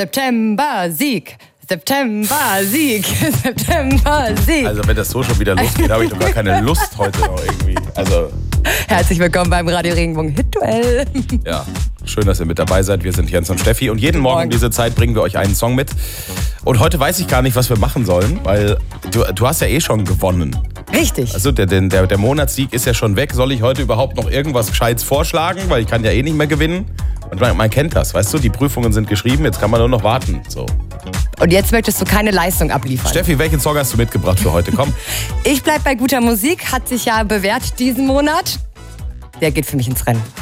September-Sieg. September-Sieg. September-Sieg. Also wenn das so schon wieder losgeht, habe ich doch gar keine Lust heute noch irgendwie. Also herzlich willkommen beim Radio Regenbogen Hit-Duell. ja, schön, dass ihr mit dabei seid. Wir sind Jens und Steffi und jeden Morgen um diese Zeit bringen wir euch einen Song mit. Und heute weiß ich gar nicht, was wir machen sollen, weil du hast ja eh schon gewonnen. Richtig. Also der Monatssieg ist ja schon weg. Soll ich heute überhaupt noch irgendwas Gescheites vorschlagen? Weil ich kann ja eh nicht mehr gewinnen. Und man kennt das, weißt du? Die Prüfungen sind geschrieben, jetzt kann man nur noch warten. So. Und jetzt möchtest du keine Leistung abliefern. Steffi, welchen Song hast du mitgebracht für heute? Komm. Ich bleib bei guter Musik, hat sich ja bewährt diesen Monat. Der geht für mich ins Rennen.